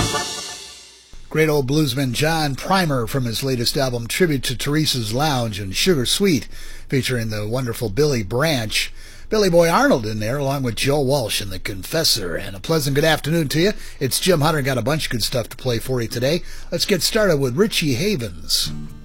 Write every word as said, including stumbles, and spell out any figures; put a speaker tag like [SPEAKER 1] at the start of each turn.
[SPEAKER 1] Great old bluesman John Primer from his latest album Tribute to Teresa's Lounge and Sugar Sweet, featuring the wonderful Billy Branch. Billy Boy Arnold in there, along with Joe Walsh and The Confessor. And a pleasant good afternoon to you. It's Jim Hunter. Got a bunch of good stuff to play for you today. Let's get started with Richie Havens.